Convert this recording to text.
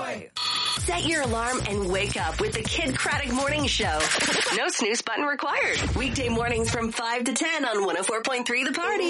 Party. Set your alarm and wake up with the Kid Craddock Morning Show. No snooze button required. Weekday mornings from 5 to 10 on 104.3 The Party.